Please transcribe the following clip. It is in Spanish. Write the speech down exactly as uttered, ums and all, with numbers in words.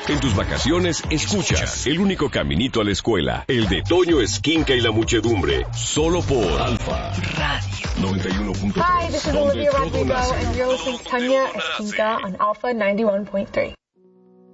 En tus vacaciones, escuchas El único caminito a la escuela, el de Toño Esquinca y la muchedumbre, solo por Alfa Radio noventa y uno punto tres. Hi, this is Olivia Rodrigo, and you're listening to Tanya Esquinca on Alpha ninety-one point three.